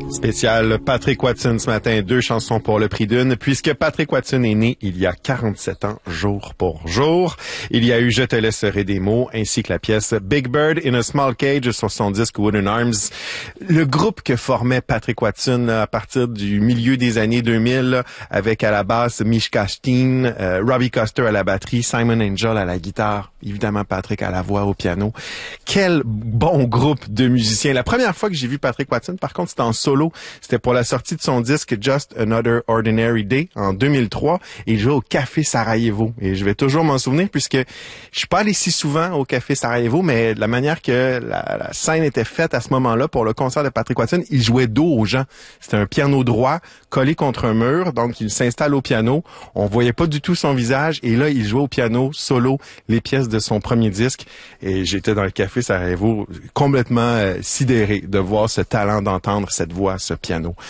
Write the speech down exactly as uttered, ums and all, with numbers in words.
Spécial Patrick Watson ce matin, deux chansons pour le prix d'une, puisque Patrick Watson est né il y a quarante-sept ans, jour pour jour. Il y a eu Je te laisserai des mots, ainsi que la pièce Big Bird in a Small Cage sur son disque Wooden Arms. Le groupe que formait Patrick Watson à partir du milieu des années deux mille, avec à la basse Mishka Steen, euh, Robbie Coster à la batterie, Simon Angel à la guitare, évidemment Patrick à la voix, au piano. Quel bon groupe de musiciens. La première fois que j'ai vu Patrick Watson, par contre, c'était en solo. C'était pour la sortie de son disque Just Another Ordinary Day en deux mille trois. Et il jouait au Café Sarajevo. Et je vais toujours m'en souvenir puisque je suis pas allé si souvent au Café Sarajevo, mais la manière que la, la scène était faite à ce moment-là pour le concert de Patrick Watson, il jouait dos aux gens. C'était un piano droit collé contre un mur. Donc, il s'installe au piano. On voyait pas du tout son visage. Et là, il jouait au piano solo les pièces de son premier disque. Et j'étais dans le Café Sarajevo complètement euh, sidéré de voir ce talent d'entendre cette voix, ce piano.